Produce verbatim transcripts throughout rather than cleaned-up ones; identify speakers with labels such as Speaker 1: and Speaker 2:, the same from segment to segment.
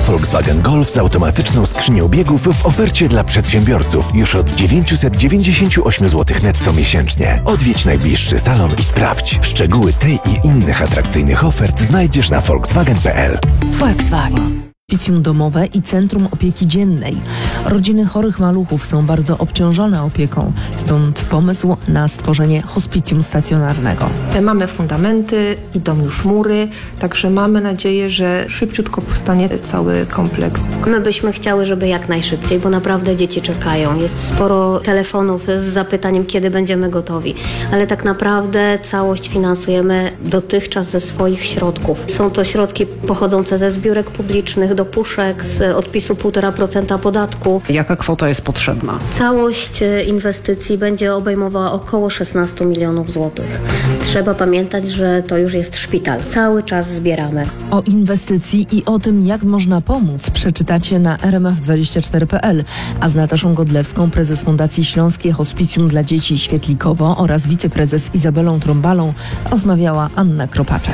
Speaker 1: Volkswagen Golf z automatyczną skrzynią biegów w ofercie dla przedsiębiorców już od dziewięćset dziewięćdziesiąt osiem złotych netto miesięcznie. Odwiedź najbliższy salon i sprawdź. Szczegóły tej i innych atrakcyjnych ofert znajdziesz na volkswagen kropka p l.
Speaker 2: Volkswagen. Hospicjum domowe i Centrum Opieki Dziennej. Rodziny chorych maluchów są bardzo obciążone opieką, stąd pomysł na stworzenie hospicjum stacjonarnego.
Speaker 3: Mamy fundamenty, idą już mury, także mamy nadzieję, że szybciutko powstanie cały kompleks.
Speaker 4: My byśmy chciały, żeby jak najszybciej, bo naprawdę dzieci czekają. Jest sporo telefonów z zapytaniem, kiedy będziemy gotowi, ale tak naprawdę całość finansujemy dotychczas ze swoich środków. Są to środki pochodzące ze zbiórek publicznych, dopuszek, z odpisu półtora procenta podatku.
Speaker 5: Jaka kwota jest potrzebna?
Speaker 4: Całość inwestycji będzie obejmowała około szesnaście milionów złotych. Trzeba pamiętać, że to już jest szpital. Cały czas zbieramy.
Speaker 2: O inwestycji i o tym, jak można pomóc, przeczytacie na r m f dwadzieścia cztery kropka p l, a z Nataszą Godlewską, prezes Fundacji Śląskie Hospicjum dla Dzieci Świetlikowo oraz wiceprezes Izabelą Trąbalą rozmawiała Anna Kropaczek.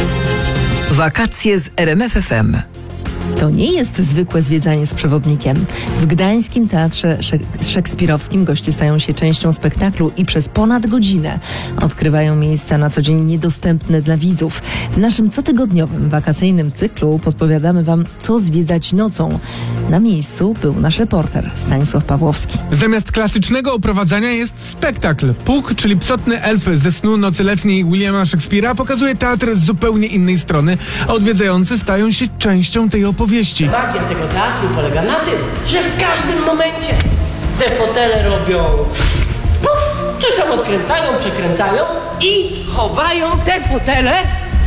Speaker 6: Wakacje z R M F F M.
Speaker 2: To nie jest zwykłe zwiedzanie z przewodnikiem. W Gdańskim Teatrze Szek- Szekspirowskim goście stają się częścią spektaklu i przez ponad godzinę odkrywają miejsca na co dzień niedostępne dla widzów. W naszym cotygodniowym wakacyjnym cyklu podpowiadamy Wam, co zwiedzać nocą. Na miejscu był nasz reporter Stanisław Pawłowski.
Speaker 7: Zamiast klasycznego oprowadzania jest spektakl. Puk, czyli psotny elf ze snu nocy letniej Williama Shakespeare'a, pokazuje teatr z zupełnie innej strony, a odwiedzający stają się częścią tej opowieści.
Speaker 8: Magia tego teatru polega na tym, że w każdym momencie te fotele robią puf, coś tam odkręcają, przekręcają i chowają te fotele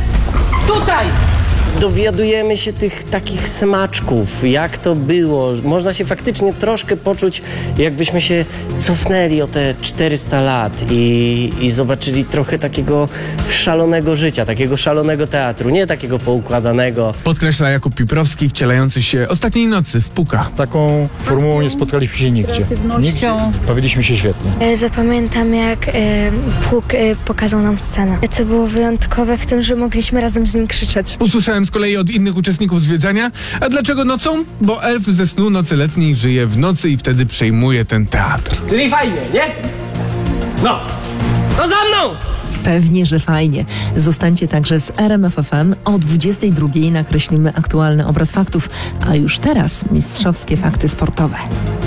Speaker 8: tutaj. Dowiadujemy się tych takich smaczków, jak to było. Można się faktycznie troszkę poczuć, jakbyśmy się cofnęli o te czterysta lat i, i zobaczyli trochę takiego szalonego życia, takiego szalonego teatru, nie takiego poukładanego.
Speaker 7: Podkreśla Jakub Piprowski, wcielający się ostatniej nocy w Puka.
Speaker 9: Z taką formułą nie spotkaliśmy się nigdzie. Nigdzie. Bawiliśmy się świetnie.
Speaker 10: Zapamiętam, jak e, Puk e, pokazał nam scenę, co było wyjątkowe w tym, że mogliśmy razem z nim krzyczeć.
Speaker 7: Usłyszałem z kolei od innych uczestników zwiedzania. A dlaczego nocą? Bo elf ze snu nocy letniej żyje w nocy i wtedy przejmuje ten teatr.
Speaker 8: Czyli fajnie, nie? No, to za mną!
Speaker 2: Pewnie, że fajnie. Zostańcie także z R M F F M. O dwudziestej drugiej nakreślimy aktualny obraz faktów, a już teraz mistrzowskie fakty sportowe.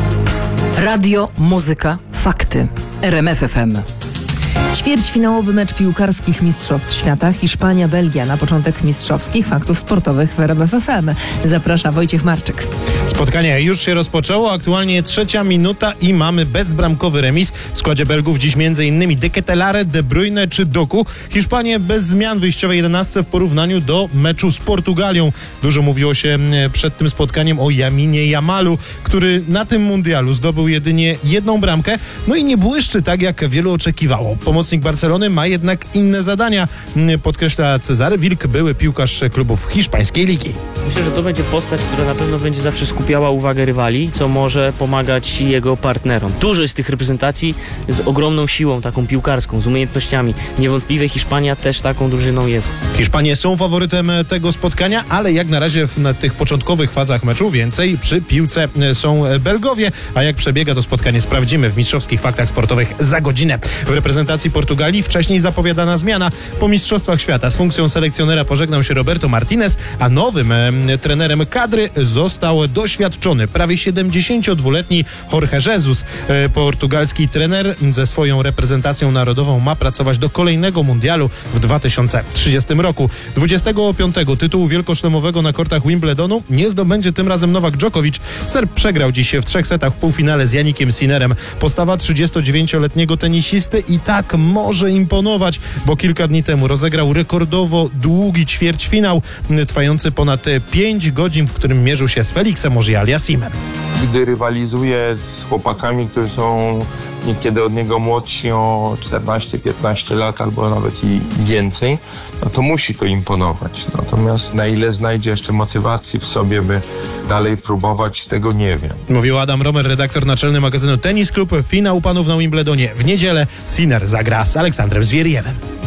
Speaker 6: Radio, muzyka, fakty. R M F F M.
Speaker 2: Ćwierćfinałowy mecz piłkarskich Mistrzostw Świata Hiszpania-Belgia na początek mistrzowskich faktów sportowych w R M F F M. Zaprasza Wojciech Marczyk.
Speaker 11: Spotkanie już się rozpoczęło, aktualnie trzecia minuta i mamy bezbramkowy remis. W składzie Belgów dziś m.in. De Ketelaere, De Bruyne czy Doku. Hiszpanie bez zmian w wyjściowej jedenastce w porównaniu do meczu z Portugalią. Dużo mówiło się przed tym spotkaniem o Yaminie Yamalu, który na tym mundialu zdobył jedynie jedną bramkę, no i nie błyszczy tak, jak wielu oczekiwało. Pomocnik Barcelony ma jednak inne zadania, podkreśla Cezary Wilk, były piłkarz klubów hiszpańskiej ligi.
Speaker 12: Myślę, że to będzie postać, która na pewno będzie zawsze skupiała uwagę rywali, co może pomagać jego partnerom. Dużo jest tych reprezentacji z ogromną siłą, taką piłkarską, z umiejętnościami. Niewątpliwie Hiszpania też taką drużyną jest.
Speaker 11: Hiszpanie są faworytem tego spotkania, ale jak na razie w na tych początkowych fazach meczu więcej przy piłce są Belgowie, a jak przebiega to spotkanie sprawdzimy w mistrzowskich faktach sportowych za godzinę. W reprezentacji Portugalii wcześniej zapowiadana zmiana. Po Mistrzostwach Świata z funkcją selekcjonera pożegnał się Roberto Martinez, a nowym e, trenerem kadry został doświadczony, prawie siedemdziesięciodwuletni Jorge Jesus. E, portugalski trener ze swoją reprezentacją narodową ma pracować do kolejnego mundialu w dwa tysiące trzydziestym roku. dwudziestego piątego tytułu wielkoszlemowego na kortach Wimbledonu nie zdobędzie tym razem Nowak Djokovic. Serb przegrał dziś w trzech setach w półfinale z Jannikiem Sinnerem. Postawa trzydziestodziewięcioletniego tenisisty i tak może imponować, bo kilka dni temu rozegrał rekordowo długi ćwierćfinał, trwający ponad pięć godzin, w którym mierzył się z Felixem Auger-Aliassimem.
Speaker 13: Gdy rywalizuje z chłopakami, którzy są niekiedy od niego młodsi o czternaście piętnaście lat albo nawet i więcej, no to musi to imponować. Natomiast na ile znajdzie jeszcze motywacji w sobie, by dalej próbować, tego nie wiem.
Speaker 11: Mówił Adam Romer, redaktor naczelny magazynu Tenis Klub. Finał panów na Wimbledonie w niedzielę. Sinner zagra z Aleksandrem Zwieriewem.